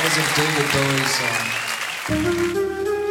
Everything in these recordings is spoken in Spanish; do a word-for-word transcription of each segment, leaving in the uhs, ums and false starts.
was a David Bowie song.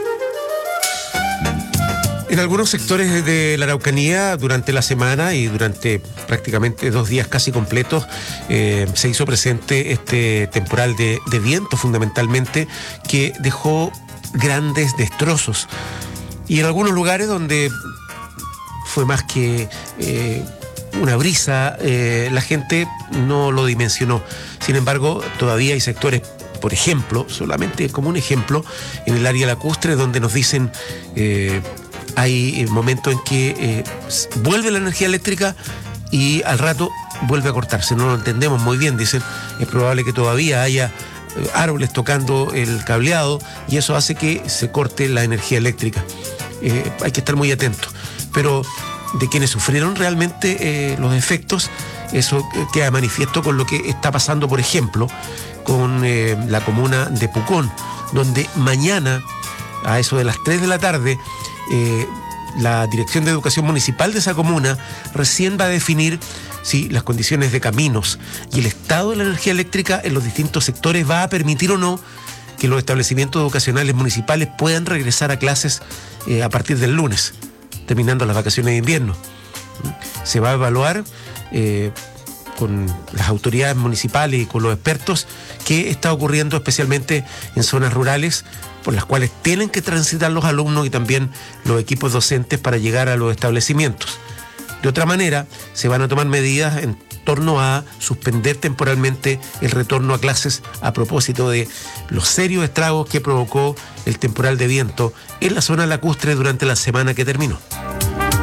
En algunos sectores de la Araucanía, durante la semana y durante prácticamente dos días casi completos, eh, se hizo presente este temporal de, de viento, fundamentalmente, que dejó grandes destrozos. Y en algunos lugares donde fue más que eh, una brisa, eh, la gente no lo dimensionó. Sin embargo, todavía hay sectores, por ejemplo, solamente como un ejemplo, en el área lacustre, donde nos dicen... Eh, hay momentos en que eh, vuelve la energía eléctrica y al rato vuelve a cortarse. No lo entendemos muy bien, dicen. Es probable que todavía haya eh, árboles tocando el cableado y eso hace que se corte la energía eléctrica. Eh, hay que estar muy atentos. Pero de quienes sufrieron realmente eh, los efectos, eso queda manifiesto con lo que está pasando, por ejemplo, con eh, la comuna de Pucón, donde mañana, a eso de las tres de la tarde, Eh, la Dirección de Educación Municipal de esa comuna recién va a definir si las condiciones de caminos y el estado de la energía eléctrica en los distintos sectores va a permitir o no que los establecimientos educacionales municipales puedan regresar a clases eh, a partir del lunes, terminando las vacaciones de invierno. Se va a evaluar eh, con las autoridades municipales y con los expertos qué está ocurriendo especialmente en zonas rurales por las cuales tienen que transitar los alumnos y también los equipos docentes para llegar a los establecimientos. De otra manera, se van a tomar medidas en torno a suspender temporalmente el retorno a clases a propósito de los serios estragos que provocó el temporal de viento en la zona lacustre durante la semana que terminó.